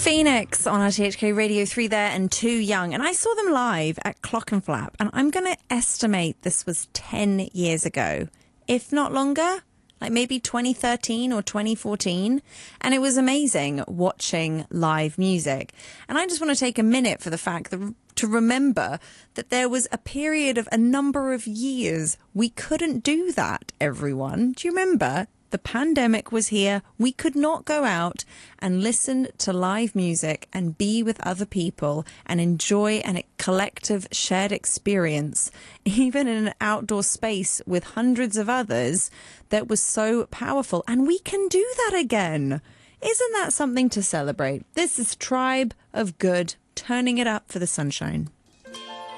Phoenix on RTHK Radio 3 there and Too Young. And I saw them live at Clockenflap. And I'm going to estimate this was 10 years ago, if not longer, like maybe 2013 or 2014. And it was amazing watching live music. And I just want to take a minute for the fact that to remember that there was a period of a number of years we couldn't do that, everyone. Do you remember? The pandemic was here. We could not go out and listen to live music and be with other people and enjoy a collective shared experience, even in an outdoor space with hundreds of others, that was so powerful. And we can do that again. Isn't that something to celebrate? This is Tribe of Good, turning it up for the sunshine.